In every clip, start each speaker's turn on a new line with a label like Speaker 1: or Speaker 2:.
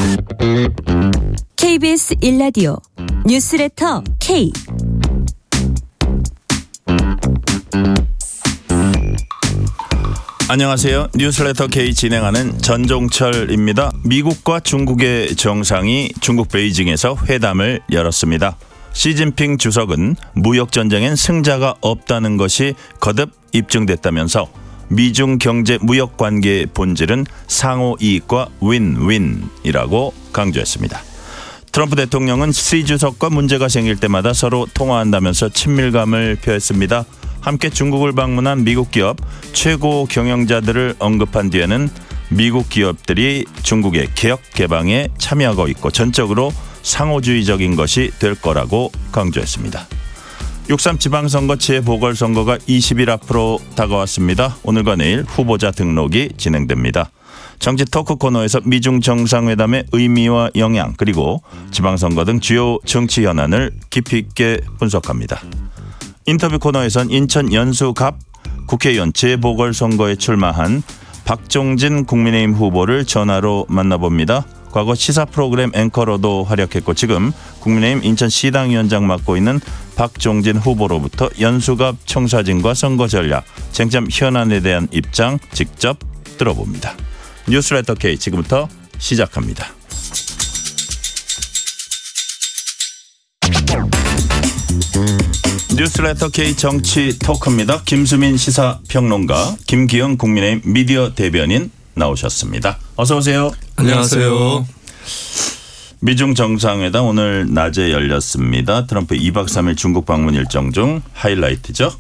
Speaker 1: KBS 1라디오 뉴스레터 K.
Speaker 2: 안녕하세요. 뉴스레터 K 진행하는 전종철입니다. 미국과 중국의 정상이 중국 베이징에서 회담을 열었습니다. 시진핑 주석은 무역전쟁엔 승자가 없다는 것이 거듭 입증됐다면서 미중 경제 무역 관계의 본질은 상호 이익과 윈윈이라고 강조했습니다. 트럼프 대통령은 시 주석과 문제가 생길 때마다 서로 통화한다면서 친밀감을 표했습니다. 함께 중국을 방문한 미국 기업 최고 경영자들을 언급한 뒤에는 미국 기업들이 중국의 개혁 개방에 참여하고 있고 전적으로 상호주의적인 것이 될 거라고 강조했습니다. 6.3 지방선거 재보궐선거가 20일 앞으로 다가왔습니다. 오늘과 내일 후보자 등록이 진행됩니다. 정치 토크 코너에서 미중 정상회담의 의미와 영향 그리고 지방선거 등 주요 정치 현안을 깊이 있게 분석합니다. 인터뷰 코너에선 인천 연수갑 국회의원 재보궐선거에 출마한 박종진 국민의힘 후보를 전화로 만나봅니다. 과거 시사 프로그램 앵커로도 활약했고 지금 국민의힘 인천시당위원장 맡고 있는 박종진 후보로부터 연수갑 청사진과 선거 전략, 쟁점 현안에 대한 입장 직접 들어봅니다. 뉴스레터 K 지금부터 시작합니다. 뉴스레터 K 정치 토크입니다. 김수민 시사평론가, 김기영 국민의힘 미디어 대변인 나오셨습니다. 어서 오세요.
Speaker 3: 안녕하세요.
Speaker 2: 미중 정상회담 오늘 낮에 열렸습니다. 트럼프 2박 3일 중국 방문 일정 중 하이라이트죠.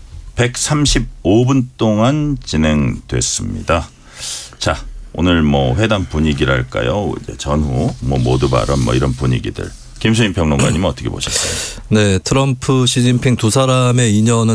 Speaker 2: 135분 동안 진행됐습니다. 자, 오늘 회담 분위기랄까요? 전후 모두 발언 이런 분위기들. 김수민 평론가님 어떻게 보셨어요?
Speaker 3: 네, 트럼프, 시진핑 두 사람의 인연은